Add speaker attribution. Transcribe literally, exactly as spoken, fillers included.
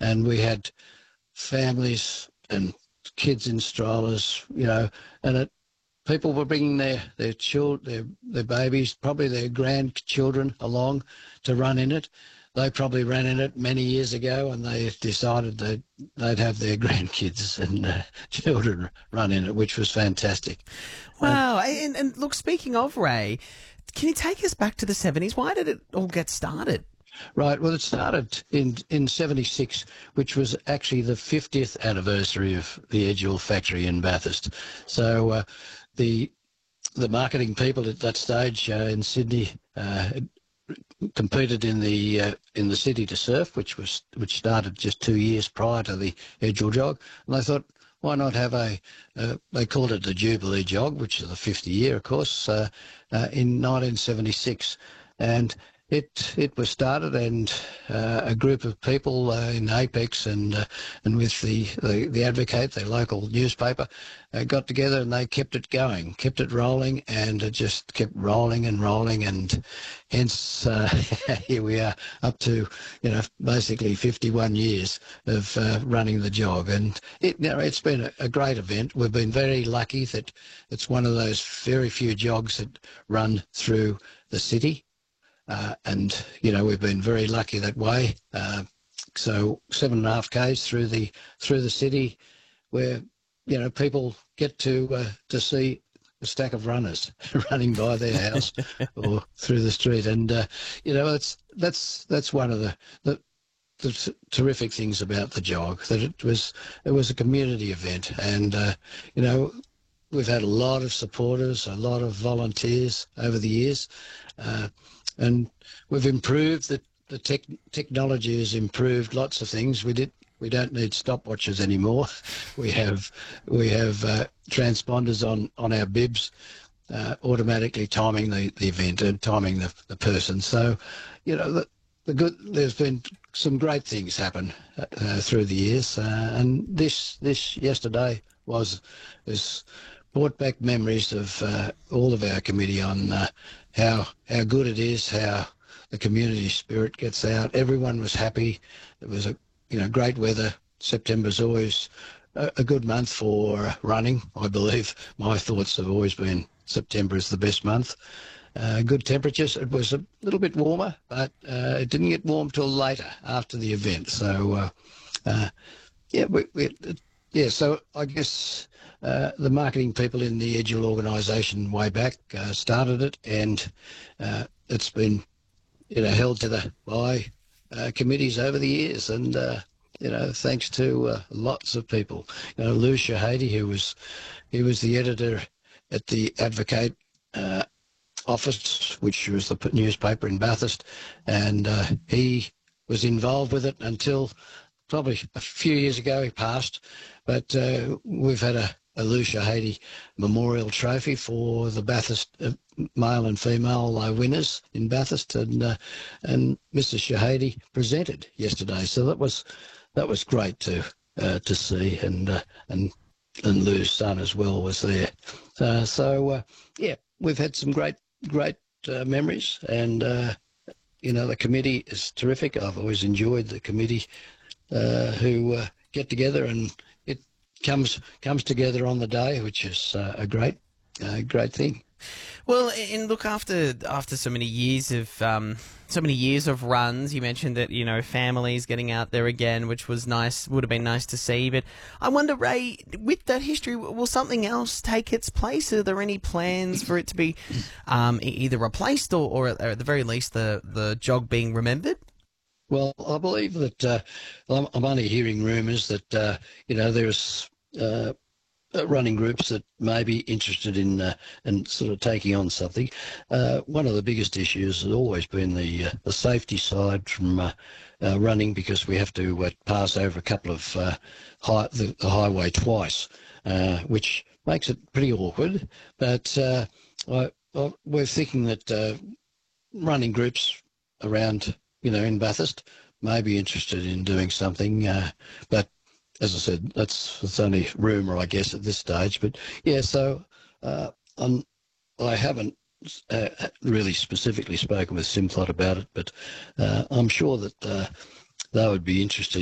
Speaker 1: and we had families and kids in strollers, you know, and it, people were bringing their their children, their their babies, probably their grandchildren along to run in it. They probably ran in it many years ago, and they decided that they'd have their grandkids and uh, children run in it, which was fantastic. Uh,
Speaker 2: Wow. And, and look, speaking of Ray, can you take us back to the seventies? Why did it all get started?
Speaker 1: Right. Well, it started in in seventy-six, which was actually the fiftieth anniversary of the Edgell factory in Bathurst. So uh, the the marketing people at that stage uh, in Sydney uh, competed in the uh, in the City to Surf, which was which started just two years prior to the Edgell jog, and they thought, why not have a, uh, they called it the Jubilee jog, which is the fifty year, of course, uh, uh, in nineteen seventy-six. And it it was started, and uh, a group of people uh, in Apex and uh, and with the, the, the Advocate, the local newspaper, uh, got together and they kept it going, kept it rolling, and it just kept rolling and rolling, and hence uh, here we are up to, you know, basically fifty-one years of uh, running the jog. And it, you know, it's been a, a great event. We've been very lucky that it's one of those very few jogs that run through the city. Uh, and, you know, we've been very lucky that way. Uh, so seven and a half Ks through the through the city where, you know, people get to uh, to see a stack of runners running by their house or through the street. And, uh, you know, it's, that's that's one of the, the, the t- terrific things about the jog, that it was, it was a community event. And, uh, you know, we've had a lot of supporters, a lot of volunteers over the years. Uh, And we've improved, the, the tech, technology has improved lots of things. We did we don't need stopwatches anymore. We have we have uh, transponders on, on our bibs, uh, automatically timing the, the event and timing the, the person. So, you know, the, the good there's been some great things happen uh, through the years, uh, and this this yesterday was is brought back memories of uh, all of our committee on uh, how how good it is, how the community spirit gets out. Everyone was happy. It was a you know great weather. September's always a, a good month for running. I believe my thoughts have always been September is the best month. Uh, good temperatures. It was a little bit warmer, but uh, it didn't get warm till later after the event. So uh, uh, yeah, we, we, yeah. So I guess. Uh, the marketing people in the Edgell organisation way back uh, started it, and uh, it's been, you know, held together by uh, committees over the years, and uh, you know, thanks to uh, lots of people. You know, Lou Shahady, who was he was the editor at the Advocate uh, office, which was the newspaper in Bathurst, and uh, he was involved with it until probably a few years ago. He passed, but uh, we've had a a Lou Shahady Memorial Trophy for the Bathurst uh, male and female uh, winners in Bathurst, and uh, and Mister Shahady presented yesterday, so that was that was great to uh, to see, and uh, and and Lou's son as well was there. Uh, so uh, yeah, we've had some great great uh, memories, and uh, you know the committee is terrific. I've always enjoyed the committee uh, who uh, get together, and it comes comes together on the day, which is uh, a great uh, great thing.
Speaker 2: Well, and look, after after so many years of um, so many years of runs, you mentioned that, you know, families getting out there again, which was nice, would have been nice to see. But I wonder, Ray, with that history, will something else take its place? Are there any plans for it to be um, e- either replaced or, or at the very least the the jog being remembered?
Speaker 1: Well, I believe that uh, I'm, I'm only hearing rumours that uh, you know there's. Uh, Uh, running groups that may be interested in uh, in sort of taking on something. Uh, one of the biggest issues has always been the uh, the safety side from uh, uh, running, because we have to uh, pass over a couple of uh, high, the, the highway twice, uh, which makes it pretty awkward. But uh, I, I, we're thinking that uh, running groups around, you know, in Bathurst may be interested in doing something, uh, but as I said, that's it's only rumour, I guess, at this stage. But yeah, so uh, I'm, I haven't uh, really specifically spoken with Simplot about it, but uh, I'm sure that uh, they would be interested